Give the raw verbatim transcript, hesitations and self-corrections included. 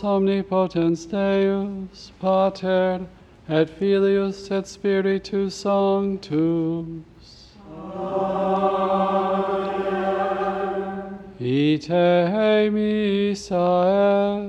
omnipotens Deus, Pater, et Filius, et Spiritus Sanctus. Amen. Ite missa est.